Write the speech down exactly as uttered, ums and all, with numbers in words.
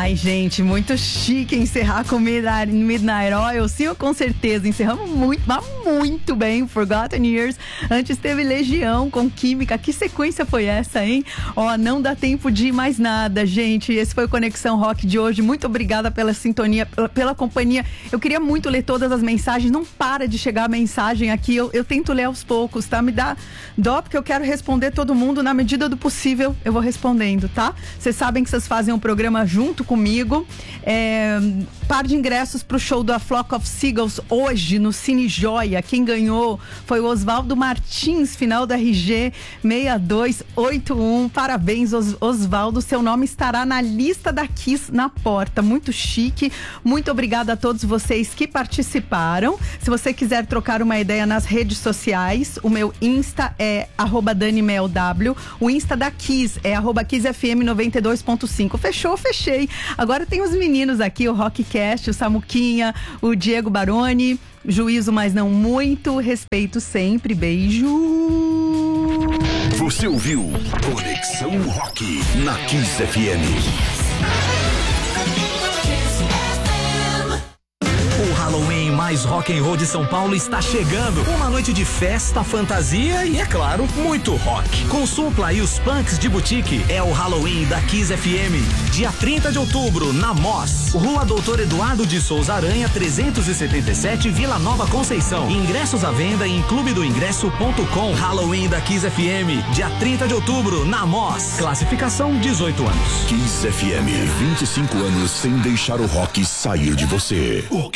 Ai, gente, muito chique encerrar com Midnight Oil. Sim, com certeza. Encerramos muito, mas muito bem. Forgotten Years. Antes teve Legião com Química. Que sequência foi essa, hein? Ó, não dá tempo de mais nada, gente. Esse foi o Conexão Rock de hoje. Muito obrigada pela sintonia, pela, pela companhia. Eu queria muito ler todas as mensagens. Não para de chegar a mensagem aqui. Eu, eu tento ler aos poucos, tá? Me dá dó, porque eu quero responder todo mundo na medida do possível. Eu vou respondendo, tá? Vocês sabem que vocês fazem um programa junto comigo. É, par de ingressos pro show da Flock of Seagulls hoje no Cine Joia. Quem ganhou foi o Osvaldo Martins, final da R G seis dois oito um. Parabéns, Os, Osvaldo. Seu nome estará na lista da Kiss na porta. Muito chique. Muito obrigada a todos vocês que participaram. Se você quiser trocar uma ideia nas redes sociais, o meu Insta é arroba danimelw. O Insta da Kiss é arroba kiss f m noventa e dois ponto cinco. Fechou? Fechei. Agora tem os meninos aqui, o Rockcast, o Samuquinha, o Diego Baroni. Juízo, mas não muito. Respeito sempre. Beijo. Você ouviu Conexão Rock na Kiss F M. O Halloween mais rock and roll de São Paulo está chegando. Uma noite de festa, fantasia e, é claro, muito rock. Com Supla e os punks de boutique, é o Halloween da Kiss F M. Dia trinta de outubro, na Mós, Rua Doutor Eduardo de Souza Aranha, trezentos e setenta e sete, Vila Nova Conceição. Ingressos à venda em clube do ingresso ponto com. Halloween da Kiss F M, dia trinta de outubro, na Mós. Classificação dezoito anos. Kiss F M, vinte e cinco anos sem deixar o rock sair de você. O